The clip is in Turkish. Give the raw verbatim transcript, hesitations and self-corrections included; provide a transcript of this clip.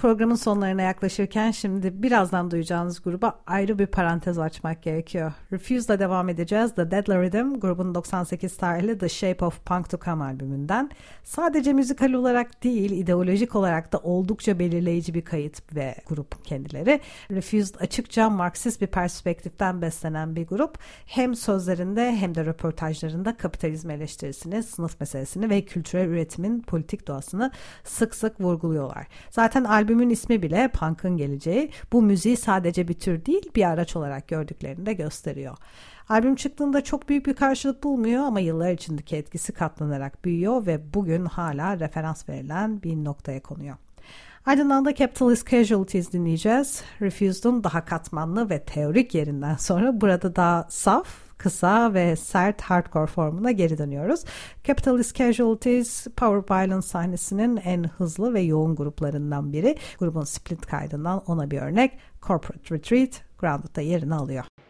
Programın sonlarına yaklaşırken şimdi birazdan duyacağınız gruba ayrı bir parantez açmak gerekiyor. Refused'la devam edeceğiz. The Deadly Rhythm grubun doksan sekiz tarihli The Shape of Punk to Come albümünden. Sadece müzikal olarak değil, ideolojik olarak da oldukça belirleyici bir kayıt ve grup kendileri. Refused açıkça Marksist bir perspektiften beslenen bir grup. Hem sözlerinde hem de röportajlarında kapitalizm eleştirisini, sınıf meselesini ve kültürel üretimin politik doğasını sık sık vurguluyorlar. Zaten albümün ismi bile punk'ın geleceği, bu müziği sadece bir tür değil bir araç olarak gördüklerini de gösteriyor. Albüm çıktığında çok büyük bir karşılık bulmuyor ama yıllar içindeki etkisi katlanarak büyüyor ve bugün hala referans verilen bir noktaya konuyor. Ardından da Capitalist Casualties dinleyeceğiz. Refused'un daha katmanlı ve teorik yerinden sonra burada daha saf, kısa ve sert hardcore formuna geri dönüyoruz. Capitalist Casualties, Power Violence sahnesinin en hızlı ve yoğun gruplarından biri. Grubun split kaydından ona bir örnek. Corporate Retreat, Grounded'da yerini alıyor.